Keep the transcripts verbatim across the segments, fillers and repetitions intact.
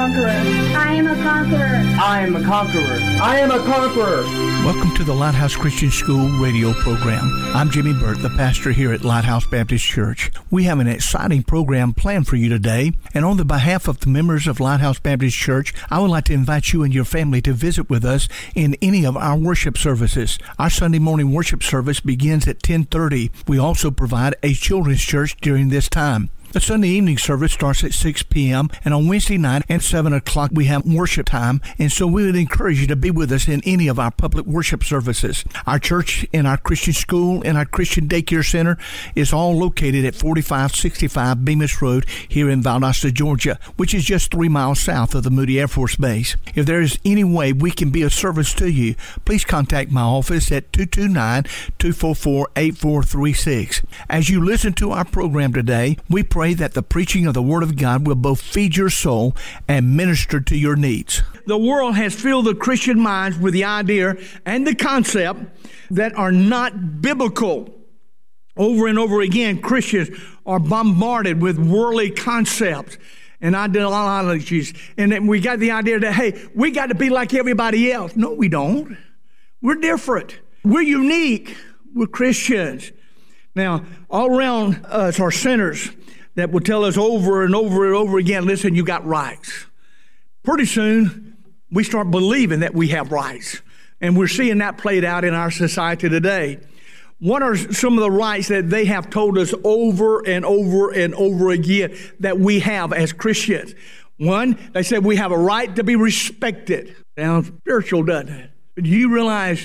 conqueror. I am a conqueror. I am a conqueror. I am a conqueror. Welcome to the Lighthouse Christian School radio program. I'm Jimmy Burt, the pastor here at Lighthouse Baptist Church. We have an exciting program planned for you today, and on the behalf of the members of Lighthouse Baptist Church, I would like to invite you and your family to visit with us in any of our worship services. Our Sunday morning worship service begins at ten thirty. We also provide a children's church during this time. The Sunday evening service starts at six p.m. and on Wednesday night at seven o'clock we have worship time, and so we would encourage you to be with us in any of our public worship services. Our church and our Christian school and our Christian daycare center is all located at forty-five sixty-five Bemis Road here in Valdosta, Georgia, which is just three miles south of the Moody Air Force Base. If there is any way we can be of service to you, please contact my office at two two nine, two four four, eight four three six. As you listen to our program today, we pray Pray that the preaching of the Word of God will both feed your soul and minister to your needs. The world has filled the Christian minds with the idea and the concept that are not biblical. Over and over again, Christians are bombarded with worldly concepts and ideologies. And then we got the idea that, hey, we got to be like everybody else. No, we don't. We're different. We're unique. We're Christians. Now, all around us are sinners that will tell us over and over and over again, listen, you got rights. Pretty soon, we start believing that we have rights. And we're seeing that played out in our society today. What are some of the rights that they have told us over and over and over again that we have as Christians? One, they said we have a right to be respected. Sounds spiritual, doesn't it? But do you realize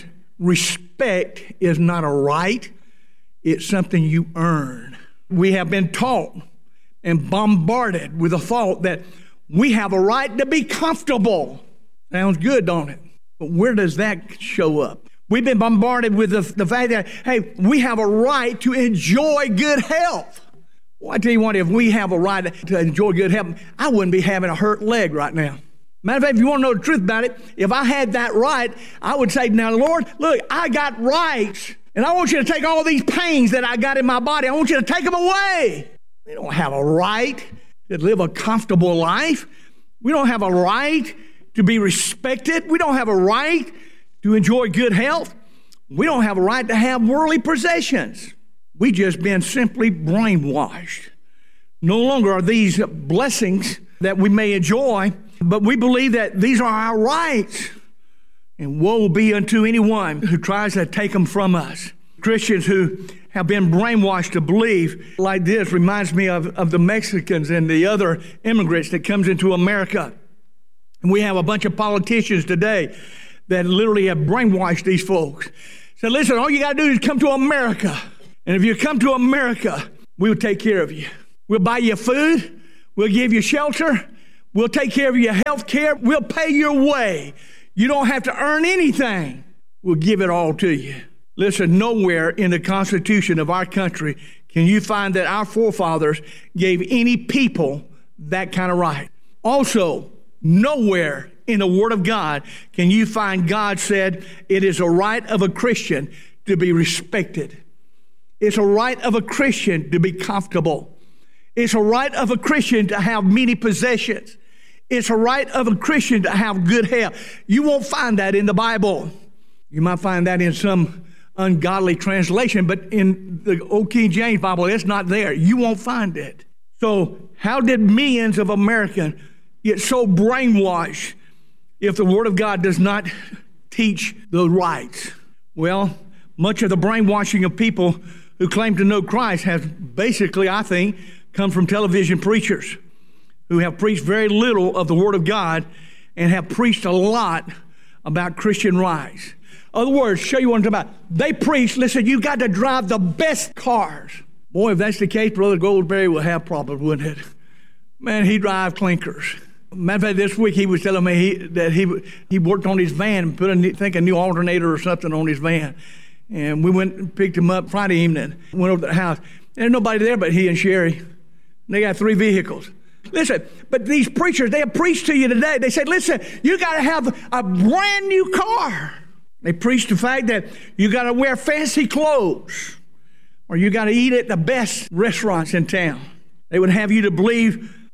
respect is not a right? It's something you earn. We have been taught and bombarded with the thought that we have a right to be comfortable. Sounds good, don't it? But where does that show up? We've been bombarded with the, the fact that, hey, we have a right to enjoy good health. Well, I tell you what, if we have a right to enjoy good health, I wouldn't be having a hurt leg right now. Matter of fact, if you want to know the truth about it, if I had that right, I would say, now, Lord, look, I got rights. And I want you to take all these pains that I got in my body. I want you to take them away. We don't have a right to live a comfortable life. We don't have a right to be respected. We don't have a right to enjoy good health. We don't have a right to have worldly possessions. We just been simply brainwashed. No longer are these blessings that we may enjoy, but we believe that these are our rights. And woe be unto anyone who tries to take them from us. Christians who have been brainwashed to believe like this reminds me of, of the Mexicans and the other immigrants that comes into America. And we have a bunch of politicians today that literally have brainwashed these folks. So listen, all you got to do is come to America. And if you come to America, we'll take care of you. We'll buy you food. We'll give you shelter. We'll take care of your health care. We'll pay your way. You don't have to earn anything. We'll give it all to you. Listen, nowhere in the Constitution of our country can you find that our forefathers gave any people that kind of right. Also, nowhere in the Word of God can you find God said it is a right of a Christian to be respected. It's a right of a Christian to be comfortable. It's a right of a Christian to have many possessions. It's a right of a Christian to have good health. You won't find that in the Bible. You might find that in some ungodly translation, but in the Old King James Bible, it's not there. You won't find it. So how did millions of Americans get so brainwashed if the Word of God does not teach the rights? Well, much of the brainwashing of people who claim to know Christ has basically, I think, come from television preachers who have preached very little of the Word of God and have preached a lot about Christian rights. In other words, show you what I'm talking about. They preach, listen, you got to drive the best cars. Boy, if that's the case, Brother Goldberry will have problems, wouldn't it? Man, he drive clinkers. Matter of fact, this week he was telling me he, that he he worked on his van and put, a, I think, a new alternator or something on his van. And we went and picked him up Friday evening, went over to the house. There's nobody there but he and Sherry. They got three vehicles. Listen, but these preachers, they have preached to you today. They said, listen, you got to have a brand new car. They preach the fact that you got to wear fancy clothes or you got to eat at the best restaurants in town. They would have you to believe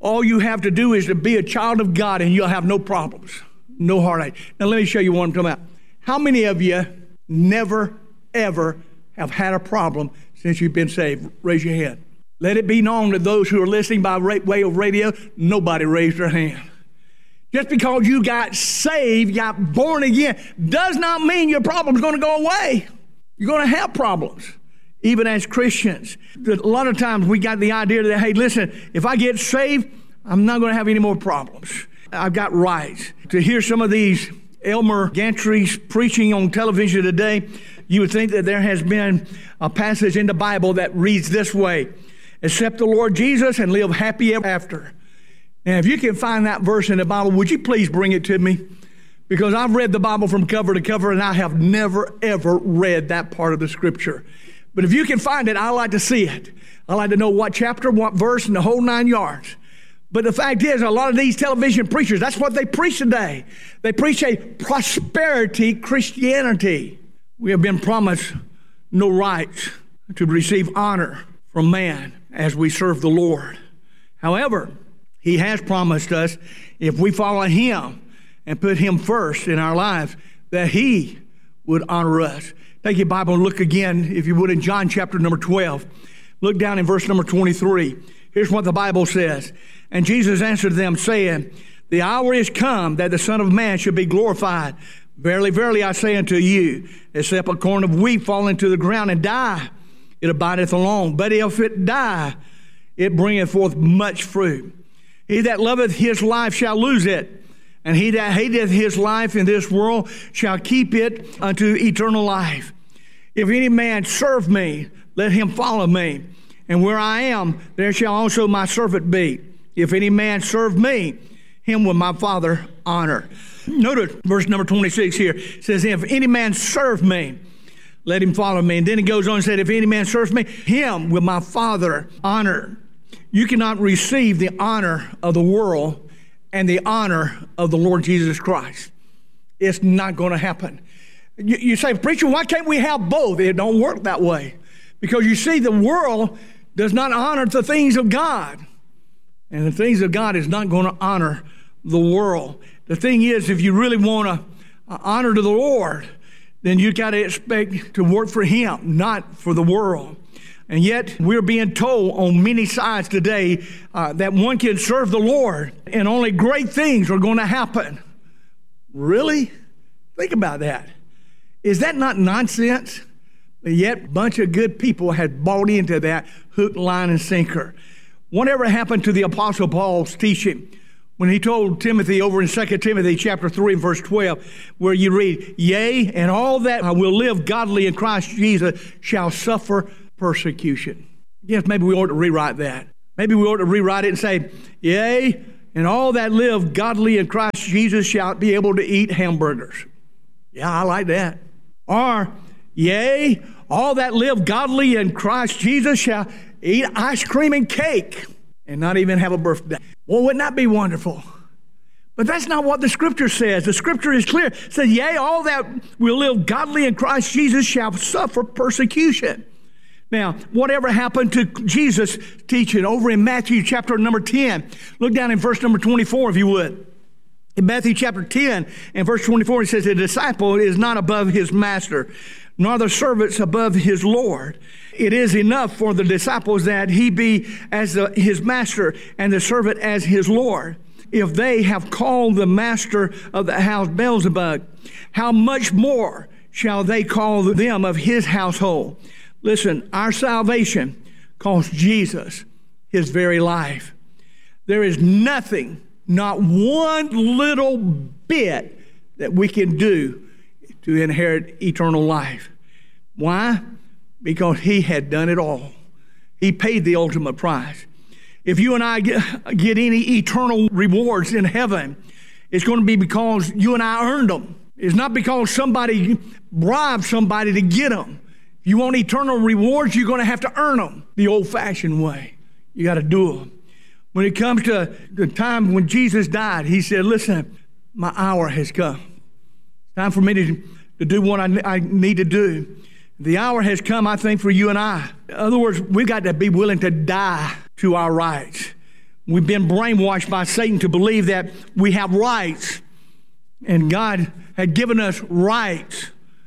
All you have to do is to be a child of God and you'll have no problems, no heartache. Now let me show you what I'm talking about. How many of you never, ever have had a problem since you've been saved? Raise your hand. Let it be known to those who are listening by way of radio, nobody raised their hand. Just because you got saved, got born again, does not mean your problem's going to go away. You're going to have problems, even as Christians. A lot of times we got the idea that, hey, listen, if I get saved, I'm not going to have any more problems. I've got rights. To hear some of these Elmer Gantry's preaching on television today, you would think that there has been a passage in the Bible that reads this way: accept the Lord Jesus and live happy ever after. And if you can find that verse in the Bible, would you please bring it to me? Because I've read the Bible from cover to cover and I have never, ever read that part of the scripture. But if you can find it, I like to see it. I like to know what chapter, what verse, and the whole nine yards. But the fact is, a lot of these television preachers, that's what they preach today. They preach a prosperity Christianity. We have been promised no rights to receive honor from man as we serve the Lord. However, He has promised us, if we follow Him and put Him first in our lives, that He would honor us. Take your Bible and look again, if you would, in John chapter number twelve. Look down in verse number twenty-three. Here's what the Bible says. And Jesus answered them, saying, the hour is come that the Son of Man should be glorified. Verily, verily, I say unto you, except a corn of wheat fall into the ground and die, it abideth alone. But if it die, it bringeth forth much fruit. He that loveth his life shall lose it, and he that hateth his life in this world shall keep it unto eternal life. If any man serve me, let him follow me. And where I am, there shall also my servant be. If any man serve me, him will my Father honor. Notice verse number twenty-six here. It says, if any man serve me, let him follow me. And then it goes on and said, if any man serve me, him will my Father honor. You cannot receive the honor of the world and the honor of the Lord Jesus Christ. It's not going to happen. You, you say, preacher, why can't we have both? It don't work that way. Because you see, the world does not honor the things of God. And the things of God is not going to honor the world. The thing is, if you really want to uh, honor to the Lord, then you got to expect to work for Him, not for the world. And yet, we're being told on many sides today uh, that one can serve the Lord and only great things are going to happen. Really? Think about that. Is that not nonsense? But yet, a bunch of good people had bought into that hook, line, and sinker. Whatever happened to the Apostle Paul's teaching when he told Timothy over in Second Timothy chapter three and verse twelve, where you read, yea, and all that will live godly in Christ Jesus shall suffer persecution. Yes, maybe we ought to rewrite that. Maybe we ought to rewrite it and say, yea, and all that live godly in Christ Jesus shall be able to eat hamburgers. Yeah, I like that. Or, yea, all that live godly in Christ Jesus shall eat ice cream and cake and not even have a birthday. Well, wouldn't that be wonderful? But that's not what the Scripture says. The Scripture is clear. It says, yea, all that will live godly in Christ Jesus shall suffer persecution. Now, whatever happened to Jesus' teaching over in Matthew chapter number ten? Look down in verse number twenty-four, if you would. In Matthew chapter ten and verse twenty-four, it says, the disciple is not above his master, nor the servants above his Lord. It is enough for the disciples that he be as the, his master and the servant as his Lord. If they have called the master of the house Beelzebub, how much more shall they call them of his household? Listen, our salvation cost Jesus his very life. There is nothing, not one little bit that we can do to inherit eternal life. Why? Because he had done it all. He paid the ultimate price. If you and I get, get any eternal rewards in heaven, it's going to be because you and I earned them. It's not because somebody bribed somebody to get them. If you want eternal rewards, you're going to have to earn them the old-fashioned way. You got to do them. When it comes to the time when Jesus died, he said, listen, my hour has come. It's time for me to, to do what I, I need to do. The hour has come, I think, for you and I. In other words, we've got to be willing to die to our rights. We've been brainwashed by Satan to believe that we have rights, and God had given us rights.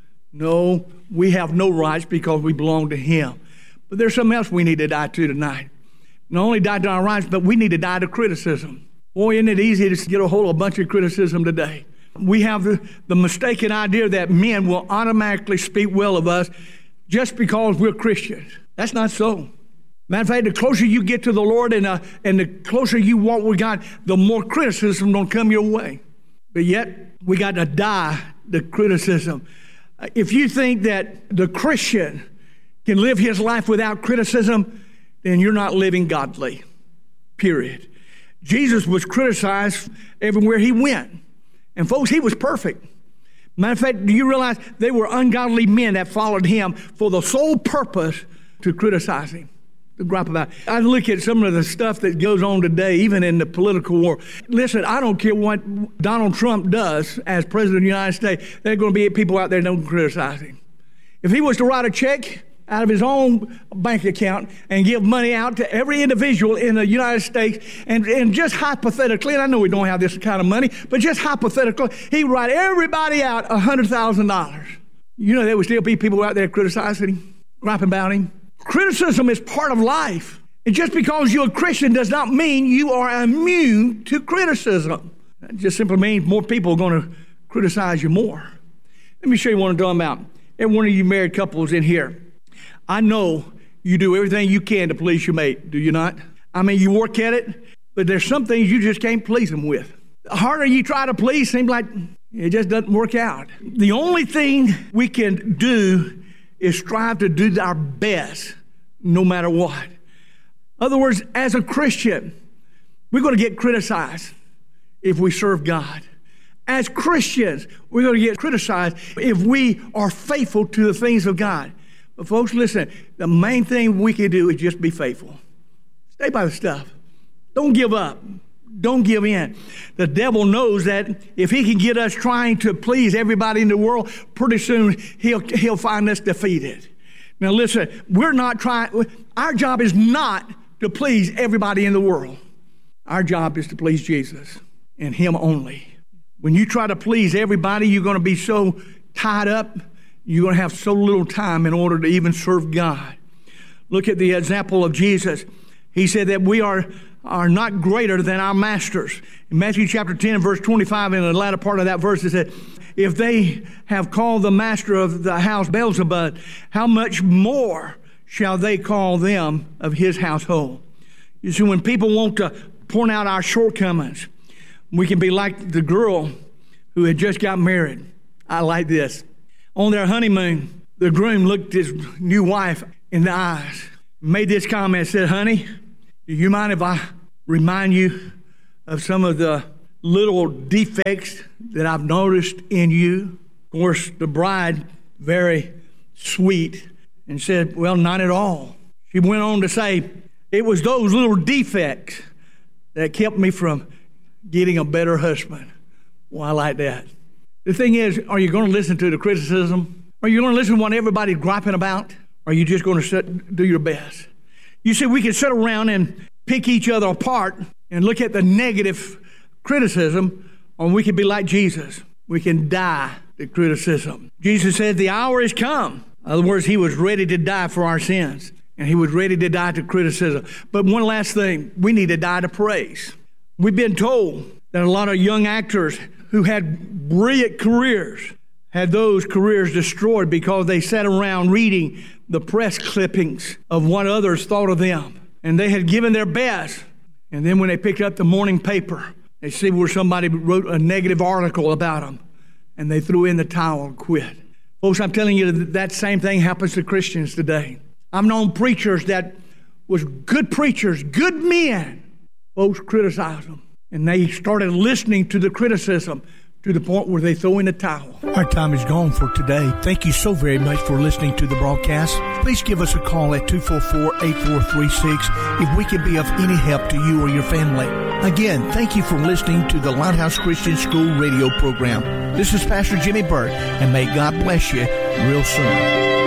No, we have no rights because we belong to Him. But there's something else we need to die to tonight. Not only die to our rights, but we need to die to criticism. Boy, isn't it easy to get a hold of a bunch of criticism today. We have the, the mistaken idea that men will automatically speak well of us just because we're Christians. That's not so. Matter of fact, the closer you get to the Lord and, uh, and the closer you walk with God, the more criticism will come your way. But yet, we got to die to criticism. Uh, if you think that the Christian can live his life without criticism, then you're not living godly, period. Jesus was criticized everywhere he went. And folks, he was perfect. Matter of fact, do you realize they were ungodly men that followed him for the sole purpose to criticize him? To gripe about it. I look at some of the stuff that goes on today, even in the political war. Listen, I don't care what Donald Trump does as president of the United States. There are going to be people out there that don't criticize him. If he was to write a check out of his own bank account and give money out to every individual in the United States, and, and just hypothetically, and I know we don't have this kind of money, but just hypothetically, he would write everybody out one hundred thousand dollars. You know there would still be people out there criticizing him, griping about him. Criticism is part of life. And just because you're a Christian does not mean you are immune to criticism. It just simply means more people are going to criticize you more. Let me show you what I'm talking about. Every one of you married couples in here, I know you do everything you can to please your mate, do you not? I mean, you work at it, but there's some things you just can't please them with. The harder you try to please, seems like it just doesn't work out. The only thing we can do is strive to do our best no matter what. In other words, as a Christian, we're going to get criticized if we serve God. As Christians, we're going to get criticized if we are faithful to the things of God. But folks, listen, the main thing we can do is just be faithful. Stay by the stuff. Don't give up. Don't give in. The devil knows that if he can get us trying to please everybody in the world, pretty soon he'll he'll find us defeated. Now listen, we're not trying, our job is not to please everybody in the world. Our job is to please Jesus and Him only. When you try to please everybody, you're going to be so tied up, you're going to have so little time in order to even serve God. Look at the example of Jesus. He said that we are are not greater than our masters. In Matthew chapter ten, verse twenty-five, in the latter part of that verse, it said, if they have called the master of the house Beelzebub, how much more shall they call them of his household? You see, when people want to point out our shortcomings, we can be like the girl who had just got married. I like this. On their honeymoon, the groom looked his new wife in the eyes, made this comment, said, honey, do you mind if I remind you of some of the little defects that I've noticed in you? Of course, the bride, very sweet, and said, well, not at all. She went on to say, it was those little defects that kept me from getting a better husband. Well, I like that. The thing is, are you going to listen to the criticism? Are you going to listen to what everybody's griping about? Or are you just going to sit, do your best? You see, we can sit around and pick each other apart and look at the negative criticism, or we can be like Jesus. We can die to criticism. Jesus said the hour has come. In other words, he was ready to die for our sins, and he was ready to die to criticism. But one last thing, we need to die to praise. We've been told that a lot of young actors who had brilliant careers had those careers destroyed because they sat around reading the press clippings of what others thought of them. And they had given their best. And then when they picked up the morning paper, they see where somebody wrote a negative article about them, and they threw in the towel and quit. Folks, I'm telling you that, that same thing happens to Christians today. I've known preachers that was good preachers, good men. Folks criticize them. And they started listening to the criticism to the point where they throw in the towel. Our time is gone for today. Thank you so very much for listening to the broadcast. Please give us a call at two four four, eight four three six if we can be of any help to you or your family. Again, thank you for listening to the Lighthouse Christian School radio program. This is Pastor Jimmy Burt, and may God bless you real soon.